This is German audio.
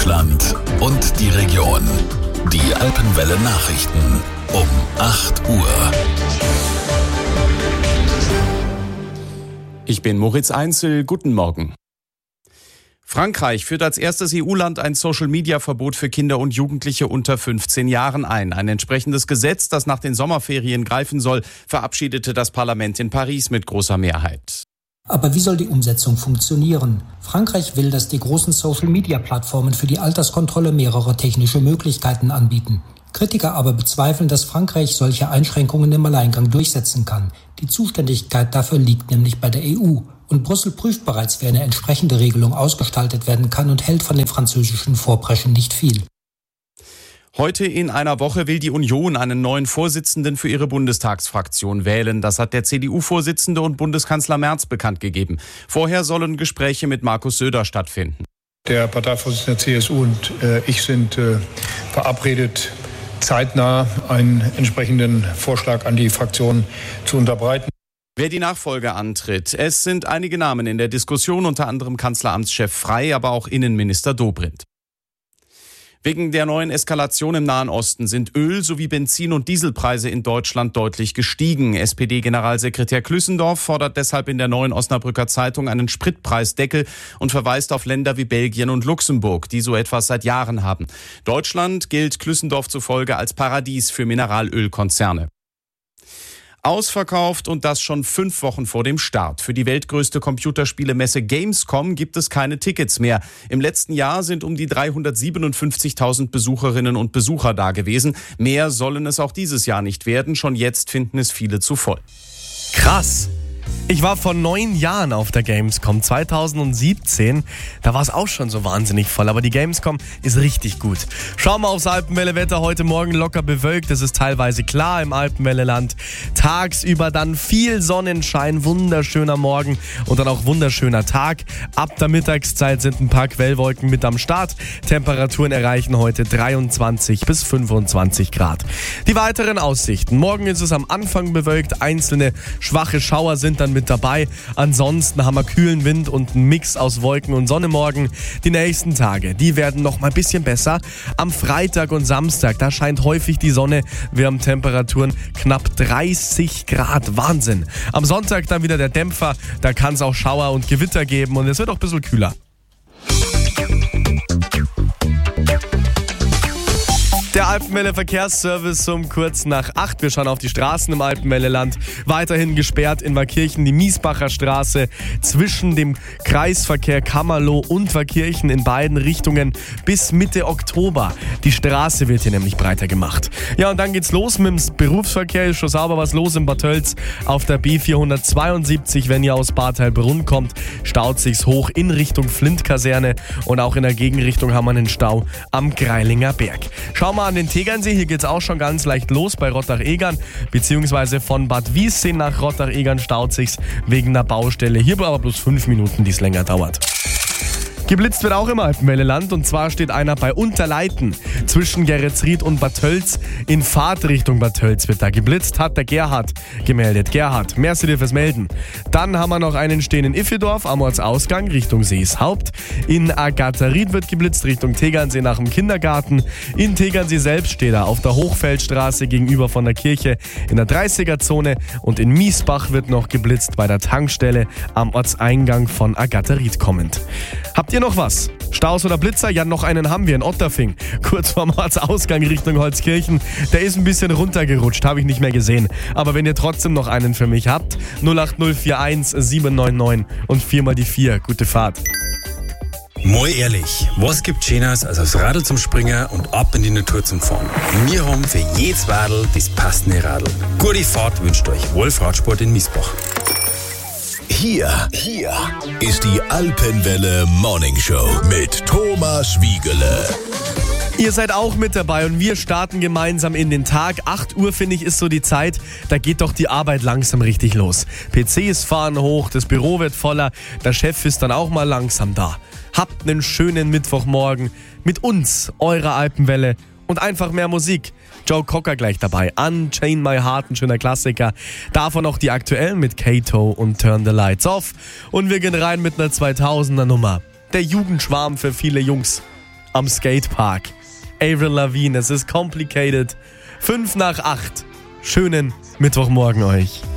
Deutschland und die Region. Die Alpenwelle Nachrichten um 8 Uhr. Ich bin Moritz Einzel. Guten Morgen. Frankreich führt als erstes EU-Land ein Social-Media-Verbot für Kinder und Jugendliche unter 15 Jahren ein. Ein entsprechendes Gesetz, das nach den Sommerferien greifen soll, verabschiedete das Parlament in Paris mit großer Mehrheit. Aber wie soll die Umsetzung funktionieren? Frankreich will, dass die großen Social-Media-Plattformen für die Alterskontrolle mehrere technische Möglichkeiten anbieten. Kritiker aber bezweifeln, dass Frankreich solche Einschränkungen im Alleingang durchsetzen kann. Die Zuständigkeit dafür liegt nämlich bei der EU. Und Brüssel prüft bereits, wie eine entsprechende Regelung ausgestaltet werden kann und hält von den französischen Vorpreschen nicht viel. Heute in einer Woche will die Union einen neuen Vorsitzenden für ihre Bundestagsfraktion wählen. Das hat der CDU-Vorsitzende und Bundeskanzler Merz bekannt gegeben. Vorher sollen Gespräche mit Markus Söder stattfinden. Der Parteivorsitzende der CSU und ich sind verabredet, zeitnah einen entsprechenden Vorschlag an die Fraktion zu unterbreiten. Wer die Nachfolge antritt. Es sind einige Namen in der Diskussion, unter anderem Kanzleramtschef Frey, aber auch Innenminister Dobrindt. Wegen der neuen Eskalation im Nahen Osten sind Öl- sowie Benzin- und Dieselpreise in Deutschland deutlich gestiegen. SPD-Generalsekretär Klüssendorf fordert deshalb in der Neuen Osnabrücker Zeitung einen Spritpreisdeckel und verweist auf Länder wie Belgien und Luxemburg, die so etwas seit Jahren haben. Deutschland gilt Klüssendorf zufolge als Paradies für Mineralölkonzerne. Ausverkauft und das schon 5 Wochen vor dem Start. Für die weltgrößte Computerspielemesse Gamescom gibt es keine Tickets mehr. Im letzten Jahr sind um die 357.000 Besucherinnen und Besucher da gewesen. Mehr sollen es auch dieses Jahr nicht werden. Schon jetzt finden es viele zu voll. Krass! Ich war vor 9 Jahren auf der Gamescom, 2017. Da war es auch schon so wahnsinnig voll, aber die Gamescom ist richtig gut. Schauen wir aufs Alpenwelle-Wetter. Heute Morgen locker bewölkt, es ist teilweise klar im Alpenwelle-Land. Tagsüber dann viel Sonnenschein, wunderschöner Morgen und dann auch wunderschöner Tag. Ab der Mittagszeit sind ein paar Quellwolken mit am Start. Temperaturen erreichen heute 23 bis 25 Grad. Die weiteren Aussichten. Morgen ist es am Anfang bewölkt, einzelne schwache Schauer sind dann mit dabei. Ansonsten haben wir kühlen Wind und einen Mix aus Wolken und Sonne morgen. Die nächsten Tage, die werden noch mal ein bisschen besser. Am Freitag und Samstag, da scheint häufig die Sonne. Wir haben Temperaturen knapp 30 Grad. Wahnsinn. Am Sonntag dann wieder der Dämpfer. Da kann es auch Schauer und Gewitter geben und es wird auch ein bisschen kühler. Der Alpenwelle Verkehrsservice um kurz nach 8. Wir schauen auf die Straßen im Alpenwelle-Land. Weiterhin gesperrt in Waakirchen die Miesbacher Straße zwischen dem Kreisverkehr Kammerloh und Waakirchen in beiden Richtungen bis Mitte Oktober. Die Straße wird hier nämlich breiter gemacht. Ja, und dann geht's los mit dem Berufsverkehr. Ist schon sauber was los in Bad Tölz. Auf der B472, wenn ihr aus Bad Heilbrunn kommt, staut sich's hoch in Richtung Flint-Kaserne. Und auch in der Gegenrichtung haben wir einen Stau am Greilinger Berg. Schauen wir an den Tegernsee, hier geht's auch schon ganz leicht los bei Rottach-Egern, beziehungsweise von Bad Wiessee nach Rottach-Egern staut sich's wegen einer Baustelle. Hier aber bloß 5 Minuten, die es länger dauert. Geblitzt wird auch im Alpenwelle-Land und zwar steht einer bei Unterleiten zwischen Geretsried und Bad Tölz. In Fahrtrichtung Bad Tölz wird da geblitzt, hat der Gerhard gemeldet. Gerhard, merci dir fürs Melden. Dann haben wir noch einen stehen in Iffedorf am Ortsausgang Richtung Seeshaupt. In Agatha-Ried wird geblitzt Richtung Tegernsee nach dem Kindergarten. In Tegernsee selbst steht er auf der Hochfeldstraße gegenüber von der Kirche in der 30er-Zone und in Miesbach wird noch geblitzt bei der Tankstelle am Ortseingang von Agatha-Ried kommend. Habt ihr noch was? Staus oder Blitzer? Ja, noch einen haben wir in Otterfing. Kurz vorm Ortsausgang Richtung Holzkirchen. Der ist ein bisschen runtergerutscht, habe ich nicht mehr gesehen. Aber wenn ihr trotzdem noch einen für mich habt, 08041 799 und 4 mal die 4. Gute Fahrt. Mal ehrlich, was gibt Schöneres als aufs Radl zum Springen und ab in die Natur zum Fahren? Wir haben für jedes Radl das passende Radl. Gute Fahrt wünscht euch Wolf Radsport in Miesbach. Hier ist die Alpenwelle Morning Show mit Thomas Wiegele. Ihr seid auch mit dabei und wir starten gemeinsam in den Tag. 8 Uhr, finde ich, ist so die Zeit, da geht doch die Arbeit langsam richtig los. PCs fahren hoch, das Büro wird voller, der Chef ist dann auch mal langsam da. Habt einen schönen Mittwochmorgen mit uns, eurer Alpenwelle und einfach mehr Musik. Joe Cocker gleich dabei. Unchain My Heart, ein schöner Klassiker. Davon noch die aktuellen mit Kato und Turn the Lights Off. Und wir gehen rein mit einer 2000er Nummer. Der Jugendschwarm für viele Jungs. am Skatepark. Avril Lavigne, es ist complicated. 7:55. Schönen Mittwochmorgen euch.